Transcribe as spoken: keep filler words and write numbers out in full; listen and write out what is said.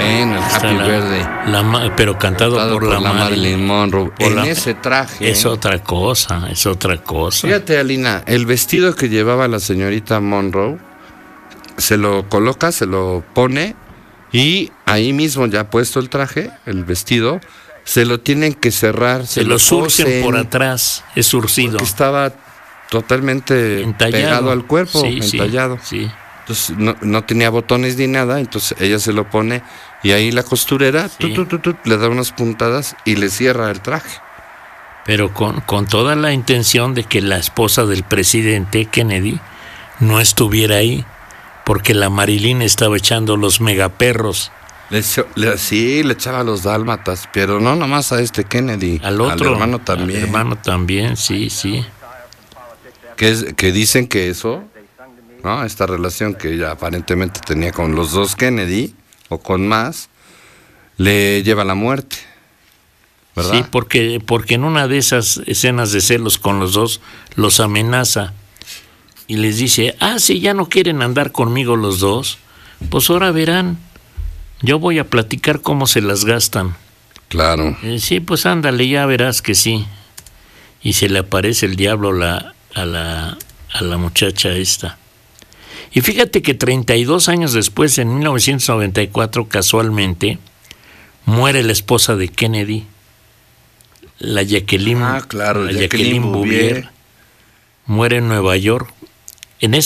bueno, el Happy la, Birthday. La, pero cantado, cantado por, por la, la Marilyn Monroe. En la, ese traje. Es otra cosa, es otra cosa. Fíjate, Alina, el vestido que llevaba la señorita Monroe, se lo coloca, se lo pone, y ahí mismo ya puesto el traje, el vestido, se lo tienen que cerrar. Se, se lo surcen por atrás, es surcido. Porque estaba totalmente entallado, pegado al cuerpo, sí, entallado. Sí, sí. Entonces no, no tenía botones ni nada, entonces ella se lo pone y ahí la costurera sí. tu, tu, tu, tu, le da unas puntadas y le cierra el traje. Pero con, con toda la intención de que la esposa del presidente Kennedy no estuviera ahí, porque la Marilyn estaba echando los megaperros. Le, le, sí, le echaba los dálmatas, pero no nomás a este Kennedy. Al otro. Al hermano también. Al hermano también, sí, sí. Que, es, que dicen que eso, ¿no? Esta relación que ella aparentemente tenía con los dos Kennedy, o con más, le lleva a la muerte, ¿verdad? Sí, porque, porque en una de esas escenas de celos con los dos, los amenaza y les dice, ah, si ya no quieren andar conmigo los dos, pues ahora verán, yo voy a platicar cómo se las gastan. Claro. Eh, sí, pues ándale, ya verás que sí. Y se le aparece el diablo la, a, la, a la muchacha esta. Y fíjate que treinta y dos años después, en mil novecientos noventa y cuatro, casualmente, muere la esposa de Kennedy, la Jacqueline, ah, claro, la Jacqueline, Jacqueline Bouvier. Bouvier, muere en Nueva York. En ese